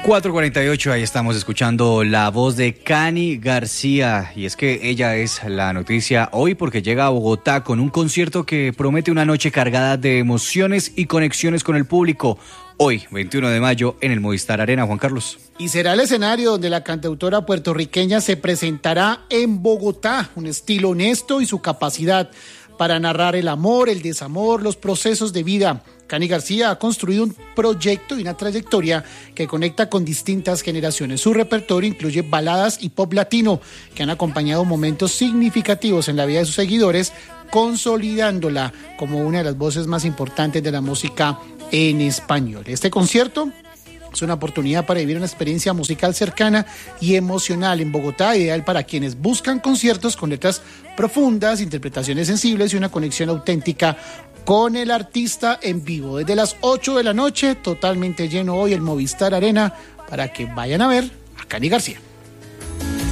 4:48, ahí estamos escuchando la voz de Cani García, y es que ella es la noticia hoy porque llega a Bogotá con un concierto que promete una noche cargada de emociones y conexiones con el público. Hoy, 21 de mayo, en el Movistar Arena, Juan Carlos. Y será el escenario donde la cantautora puertorriqueña se presentará en Bogotá, un estilo honesto y su capacidad para narrar el amor, el desamor, los procesos de vida. Cani García ha construido un proyecto y una trayectoria que conecta con distintas generaciones. Su repertorio incluye baladas y pop latino que han acompañado momentos significativos en la vida de sus seguidores, consolidándola como una de las voces más importantes de la música en español. Este concierto es una oportunidad para vivir una experiencia musical cercana y emocional en Bogotá, ideal para quienes buscan conciertos con letras profundas, interpretaciones sensibles y una conexión auténtica con el artista en vivo. Desde las 8 de la noche, totalmente lleno hoy el Movistar Arena, para que vayan a ver a Cani García.